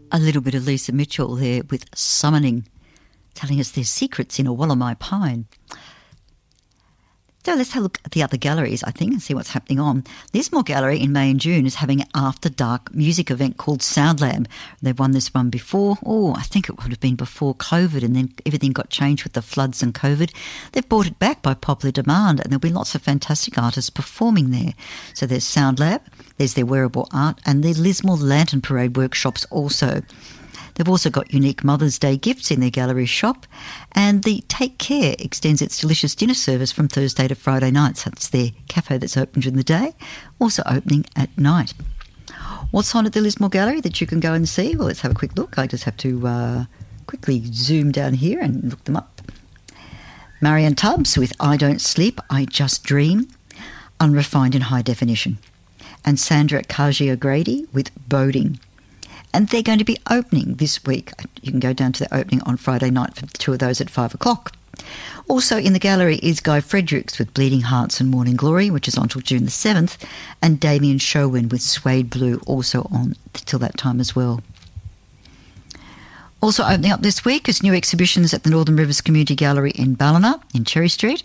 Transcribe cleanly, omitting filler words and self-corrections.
A little bit of Lisa Mitchell there with Summoning, telling us there's secrets in a Wollamai pine. So let's have a look at the other galleries, I think, and see what's happening on. Lismore Gallery in May and June is having an after-dark music event called Soundlab. They've won this one before. I think it would have been before COVID, and then everything got changed with the floods and COVID. They've brought it back by popular demand, and there'll be lots of fantastic artists performing there. So there's Soundlab, there's their wearable art, and the Lismore Lantern Parade workshops also. They've also got unique Mother's Day gifts in their gallery shop, and the Take Care extends its delicious dinner service from Thursday to Friday nights. That's their cafe that's open during the day, also opening at night. What's on at the Lismore Gallery that you can go and see? Well, let's have a quick look. I just have to quickly zoom down here and look them up. Marianne Tubbs with I Don't Sleep, I Just Dream, unrefined in high definition. And Sandra Kaji-O'Grady with Boding. And they're going to be opening this week. You can go down to the opening on Friday night for the two of those at 5 o'clock. Also in the gallery is Guy Fredericks with Bleeding Hearts and Morning Glory, which is on till June the 7th, and Damien Sherwin with Suede Blue, also on till that time as well. Also opening up this week is new exhibitions at the Northern Rivers Community Gallery in Ballina, in Cherry Street.